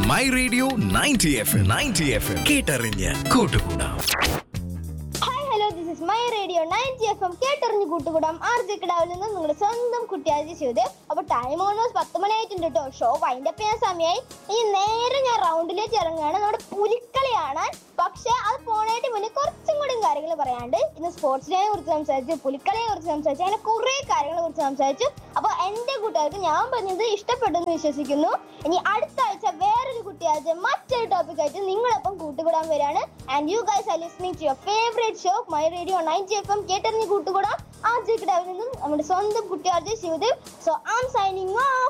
My radio 90 FM കേട്ടറിഞ്ഞ് കൂട്ടുകൂടാം. Hello, this is my radio 90 FM കേട്ടറിഞ്ഞ് കൂട്ടുകൂടാം. ആർജെ കിടാവിൽ നിന്ന് നിങ്ങളുടെ സ്വന്തം കുട്ടിയാജി ചെയ്ത്. അപ്പൊ ടൈം ഓൾമോസ്റ്റ് 10 മണിയായിട്ടുണ്ട് കേട്ടോ. ഷോ വൈൻഡപ്പ് ചെയ്യാൻ സമയമായി. ഇനി നേരെ ഞാൻ റൗണ്ടിലേക്ക് ഇറങ്ങുകയാണ് നമ്മുടെ പുലിക്കളി കാണാൻ. പക്ഷെ അത് പോണായിട്ട് മുന്നേ കുറച്ചും കൂടി കാര്യങ്ങൾ പറയാണ്ട്. ഇന്ന് സ്പോർട്സ് ഡേയെ കുറിച്ച് സംസാരിച്ചു, പുലിക്കളിയെ കുറിച്ച് സംസാരിച്ചു, അങ്ങനെ കുറെ കാര്യങ്ങളെ കുറിച്ച് സംസാരിച്ചു. അപ്പൊ എന്റെ കൂട്ടുകാർക്ക് ഞാൻ പറഞ്ഞത് ഇഷ്ടപ്പെട്ടെന്ന് വിശ്വസിക്കുന്നു. ഇനി അടുത്ത ആഴ്ച വേറൊരു കുട്ടിയാഴ്ച മറ്റൊരു ടോപ്പിക് ആയിട്ട് നിങ്ങളൊപ്പം കൂട്ടുകൂടാൻ വരികയാണ്. And you guys are listening to your favourite show my radio 90 FM കേട്ടറിഞ്ഞ് കൂട്ടുകൂടാം. ആർജെ കിടാവിൽ നിന്നും നമ്മുടെ സ്വന്തം കുട്ടിയാർജെ Shivadev. So I am signing off.